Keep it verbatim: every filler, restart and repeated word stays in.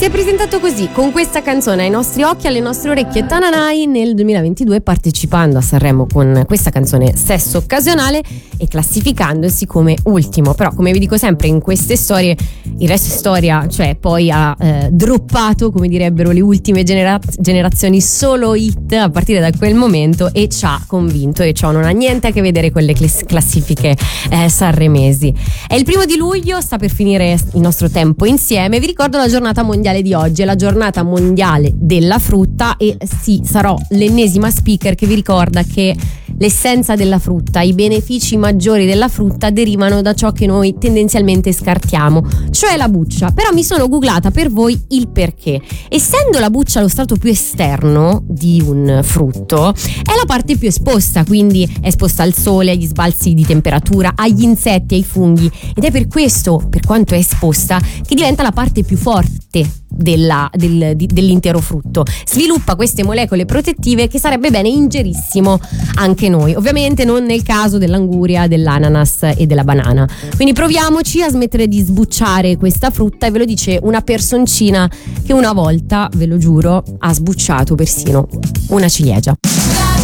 Si è presentato così, con questa canzone ai nostri occhi, alle nostre orecchie, Tananai nel duemilaventidue, partecipando a Sanremo con questa canzone Sesso Occasionale e classificandosi come ultimo. Però, come vi dico sempre, in queste storie il resto è storia, cioè poi ha eh, droppato, come direbbero le ultime genera- generazioni, solo hit a partire da quel momento, e ci ha convinto, e ciò non ha niente a che vedere con le cl- classifiche eh, sanremesi. È il primo di luglio, sta per finire il nostro tempo insieme. Vi ricordo la giornata mondiale di oggi, è la giornata mondiale della frutta, e sì, sarò l'ennesima speaker che vi ricorda che l'essenza della frutta, i benefici maggiori della frutta derivano da ciò che noi tendenzialmente scartiamo, cioè la buccia. Però mi sono googlata per voi il perché. Essendo la buccia lo strato più esterno di un frutto, è la parte più esposta, quindi è esposta al sole, agli sbalzi di temperatura, agli insetti, ai funghi, ed è per questo, per quanto è esposta, che diventa la parte più forte Della, del, di, dell'intero frutto. Sviluppa queste molecole protettive che sarebbe bene ingerissimo anche noi, ovviamente non nel caso dell'anguria, dell'ananas e della banana. Quindi proviamoci a smettere di sbucciare questa frutta, e ve lo dice una personcina che una volta, ve lo giuro, ha sbucciato persino una ciliegia.